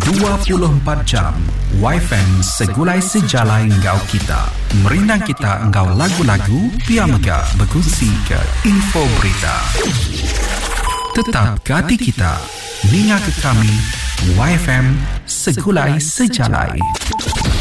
24 jam YFM segulai sejalai engkau kita. Merindang kita engkau lagu-lagu, Pia Mega berkongsi ke info berita. Tetap ke hati kita, ninga ke kami, YFM segulai sejalai.